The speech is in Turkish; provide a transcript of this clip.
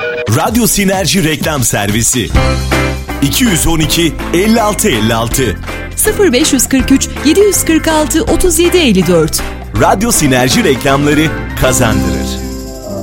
Radyo Sinerji Reklam Servisi 212 56 56 0543 746 37 54. Radyo Sinerji reklamları kazandırır.